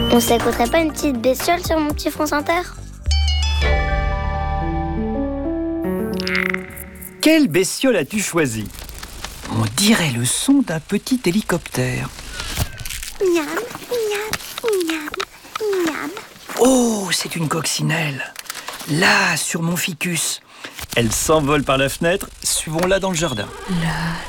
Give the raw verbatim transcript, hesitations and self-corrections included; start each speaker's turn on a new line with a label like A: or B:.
A: On s'écouterait pas une petite bestiole sur mon petit France Inter?
B: Quelle bestiole as-tu choisi? On dirait le son d'un petit hélicoptère.
C: Miam, miam, miam, miam.
B: Oh, c'est une coccinelle. Là, sur mon ficus. Elle s'envole par la fenêtre. Suivons-la dans le jardin.
D: La